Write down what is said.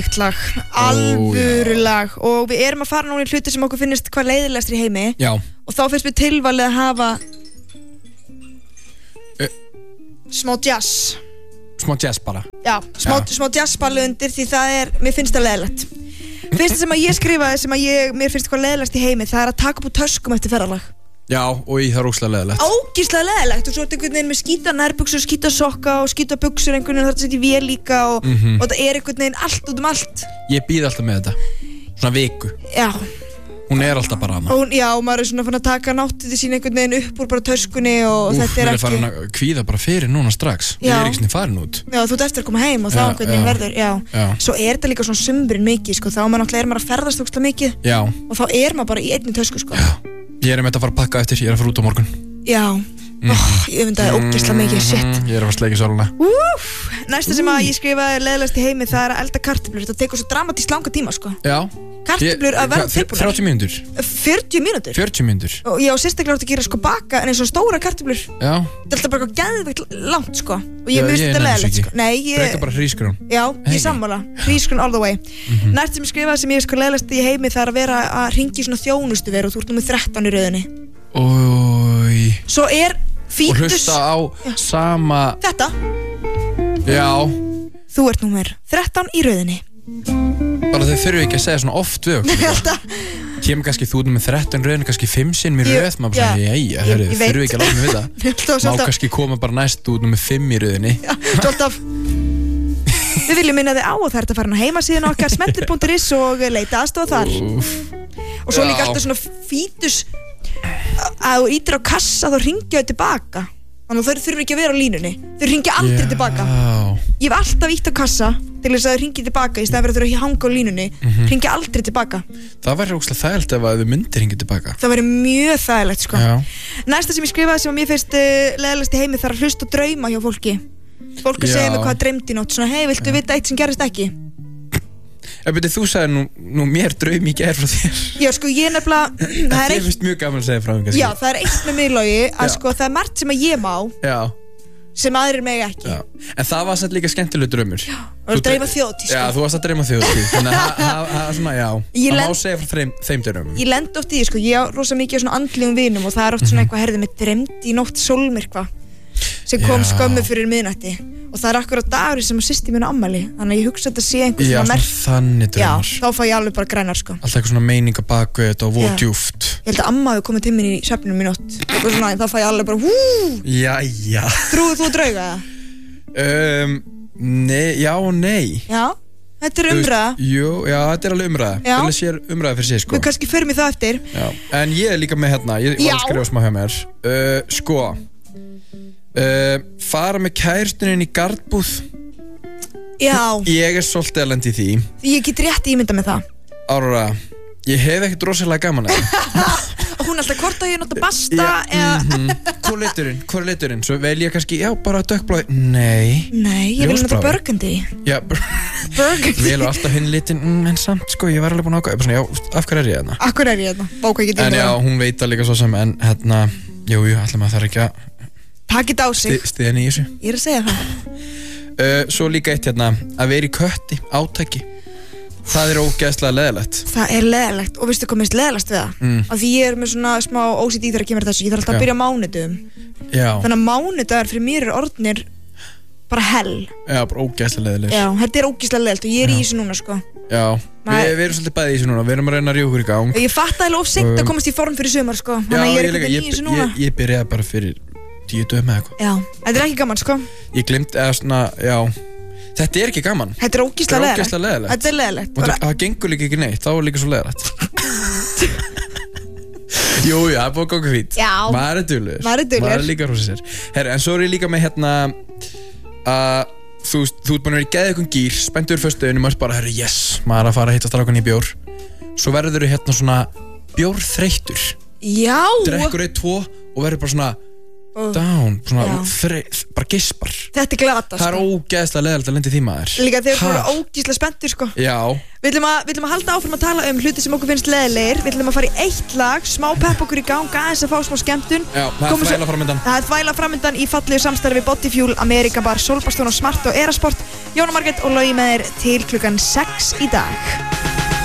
lag, alvörulag og við erum að fara núna í hluti sem okkur finnst hvað leiðilegast í heimi. Já. Og þá finnst við tilvalið að hafa smá jazz bara. Já, smá jazzballu undir því það er, mér finnst það leiðilegt. Fyrst sem að ég skrifaði sem að mér finnst hvað leiðilegast í heimi, það er að taka upp úr töskum eftir ferðalag. Já, og það er ógeðslega leiðilegt. Ógeðslega leiðilegt og svo er einhvern veginn með skíta nærbuxur, skíta sokka og skíta buxur einhvern veginn þarf að setja í vél líka og það er einhvern veginn allt út allt. Ég býð alltaf með þetta, svona viku. Já. Hún er alltaf bara hana. Já, maður er svona fann að taka náttið sín einhvern veginn upp úr bara töskunni og þetta er ekki. Mér er farin að kvíða bara fyrir núna strax. Já. Ég er ekki svona farin út. Já, þú ert eftir að koma heim og þá einhvern veginn verður, já. Svo er þetta líka svona sumbrinn mikið, sko, þá er maður að ferðast ógeðslega mikið. Já. Og þá er maður bara í einni tösku, sko. Já. Ég er með að fara að pakka eftir, ég er að fara út á morgun. Já. Ég finnaði ógeðslega mikið, shit. Ég er að fara að sleikja sóluna. Næsta sem að ég skrifaði leiðilegast í heimi, það er að elda kartöflur. Þetta tekur svo dramatískt langa tíma, sko. Já. Kartöflur að verða tilbúnar. 30 mínútur. 40 mínútur? 40 mínútur. Og ég á sérstaklega átt að gera sko baka en eins og stóra kartöflur. Já. Þetta er alltaf bara geðveikt langt, sko. Og ég mist þetta leiðilegt, sko. Nei, ég drekka bara hrísgrjón. Já, ég sammála. Hrísgrjón all the way. Næsta sem ég skrifaði sem ég sko leiðilegast í heimi, það er að vera að hringja í svona þjónustuver og þú ert númer 13 í röðinni. Oj. Svo er fítus. Og hlusta á sama. Þetta. Já. Þú ert númer 13 í röðinni. Bara þau þurfu ekki að segja svona oft við okkur. Kemur kannski þú með 13 röðin, kannski 5 sinnum í röð. Maður bara segja, jæja, þau þurfu ekki að láta mig við það. Má kannski koma bara næst út með 5 í röðinni. Já, alltaf. Við viljum minna þig á og það er að fara á heimasíðan okkar smetlir.is og leita aðstoð þar. Og svo líka alltaf svona fítus að þú ítir á kassa þá ringja þau tilbaka. Þannig að þau þurfu ekki að vera á línunni. Þau ringja aldrei tilbaka. Ég hef alltaf ítt á kassa til þess að þau ringi tilbaka í staðinn fyrir að þau eru að hanga á línunni. Ringja aldrei tilbaka. Það væri ógeðslega þægilegt ef þau myndir ringja tilbaka. Það væri mjög þægilegt, sko. Já. Næsta sem ég skrifaði sem að mér finnst leiðilegast í heimi þarf að hlusta og drauma hjá fólki. Fólki segir mig hvað dreymdi í nótt, svona hei, viltu vita eitt sem gerist ekki? Þú sagði nú mér draum í gær frá þér. Já, sko, ég nefnilega það er finnst mjög gaman að segja frá mér. Já, það er eitt með mig, Logi, að sko, það er margt sem að ég má. Já. Sem aðrir meg ekki. Já. En það var satt líka skemmtilegur draumur. Já, þú varst að dreyma þjóðtíð, sko. Já, þú varst að dreyma þjóðtíð. Þannig að það er svona, já, það má segja frá þeim draumum. Ég lendi oft í því, sko, ég á rosa mikið á svona andlegum vinum og það er oft svona eitthvað, herði mig dreymdi í nótt sólmyrkva sem kom skömmu fyrir miðnætti og það er akkurat dagur sem að systir mín á afmæli þannig að ég hugsa að þetta sé einhver svona merk. Já, þannig draumar. Já, þá fá ég alveg bara grænar, sko. Alltaf eitthvað svona meininga baku þetta og voru djúft. Ég held að amma hafi komið til mín í svefninum í nótt og svona, þá fæ ég alveg bara Jæja. Trúðu þú að drauga það? Nei, já og nei. Já, þetta er umræða. Jú, já, þetta er alveg umræða. Já. Það sér umræða fyrir sig, sko. Við kannski förum í það eftir. Já. En ég er líka með hérna, ég var að skrifa smá hjá mér. Sko, fara með kærastunni í garðbúð. Já. Ég er svolítið að lenda í því. Ég get rétt ímynda með það. Ára, ég hef ekkert rosalega gaman að það. Og hún alltaf hvort að ég nota basta Hvor er liturinn? Svo vel ég kannski, já, bara dökkblái. Nei, ég vil nota burgundy. Já, burgundy. Vel og alltaf hinn litin, en samt, sko, ég var alveg búin að ákvæða. Svona, já, af hverju er ég hérna? Akkur er ég hérna? Bóka ekki til það. En já, hún veit það líka svo sem, en hérna, jú, allir maður þarf ekki að takk þetta á sig. Stiðan í þessu. Ég er að segja það. Svo líka eitt hérna, að vera í kötti, átaki. Það er ógeðslega leiðilegt. Það er leiðilegt og veistu hvað minnst leiðilegast við það? Af því ég er með svona smá OCD þegar kemur þessu. Ég þarf alltaf að byrja á mánudum. Já. Þannig að mánudagar fyrir mér er orðnir bara hell. Já, bara ógeðslega leiðilegt. Já, þetta er ógeðslega leiðilegt og ég er í þessu núna, sko. Já, við erum svolítið bæði í þessu núna. Við erum að reyna að ríða okkur í gang. Ég fatt að of seint að komast í form fyrir sumar, sko. Þannig að ég er í þessu núna. Ég byrjaði bara fyrir 10 dögum eða eitthvað. Já, þetta er ekki gaman, sko. Ég gleymdi eða svona, já. Þetta er ekki gaman. Þetta er ógeðslega leiðilegt. Þetta er leiðilegt. Og það gengur líka ekki neitt, þá er líka svo leiðilegt. Jú, það er búið að ganga fínt. Já. Maður er duglegur. Maður er líka hrósa sér. Herra, en svo er ég líka með hérna að þú ert búin að vera í geðveikum gír, spenntur föstudeginum og ert bara, herra, yes, maður er að fara að hitta strákan í bjór. Svo verður þú hérna svona bjórþreyttur. Já. Drekkur 1-2 og verður bara svona down, svona bara gispar. Þetta er glata, sko. Það er ógeðslega leiðilegt að lenda í því, maður. Líka þegar þú eru ógeðslega spenntur, sko. Já. Við ætlum að halda áfram að tala um hluti sem okkur finnst leiðilegir. Við ætlum að fara í eitt lag, smá pepp okkur í gang, aðeins að fá smá skemmtun. Já, það er þvæla framundan. Það er þvæla framundan í fallegu samstarfi við Bodyfuel, Amerika Bar, Solbastón og Smart og Erasport. Jóna Margrét og Logi með þér til klukkan 6 í dag.